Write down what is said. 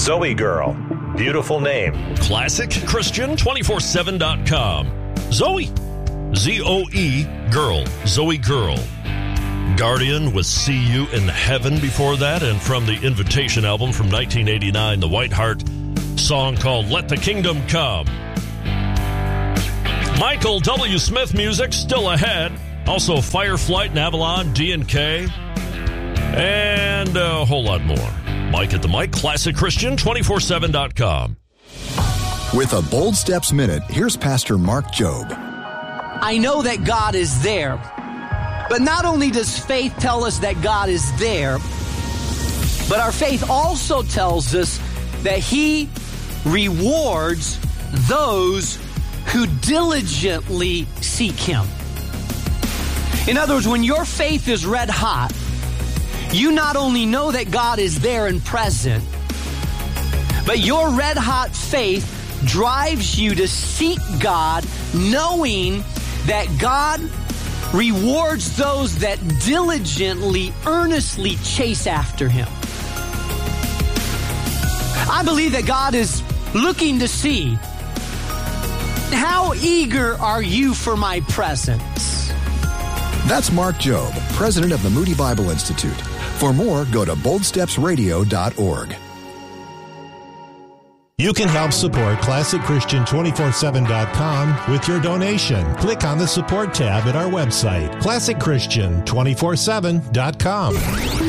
Zoe Girl. Beautiful name. ClassicChristian247.com. Zoe. Z-O-E, girl. Zoe Girl. Guardian with See You in Heaven before that. And from the Invitation album from 1989, the Whiteheart song called Let the Kingdom Come. Michael W. Smith music still ahead. Also Fireflight and Avalon, D&K. And a whole lot more. Mike at the Mic, ClassicChristian247.com. With a Bold Steps Minute, here's Pastor Mark Jobe. I know that God is there, but not only does faith tell us that God is there, but our faith also tells us that He rewards those who diligently seek Him. In other words, when your faith is red hot, you not only know that God is there and present, but your red hot faith drives you to seek God, knowing that God rewards those that diligently, earnestly chase after Him. I believe that God is looking to see, how eager are you for my presence? That's Mark Jobe, president of the Moody Bible Institute. For more, go to boldstepsradio.org. You can help support ClassicChristian247.com with your donation. Click on the support tab at our website, ClassicChristian247.com.